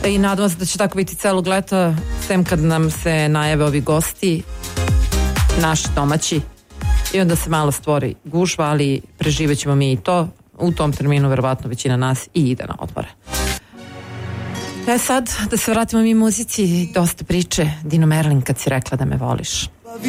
I nadam se da će tako biti celog leta, sem kad nam se najave ovi gosti, naši domaći, i onda se malo stvori gužva, ali preživet ćemo mi i to. U tom terminu verovatno većina nas i ide na odmore. Sad da se vratimo mi muzici, dosta priče. Dino Merlin, Kad si rekla da me voliš.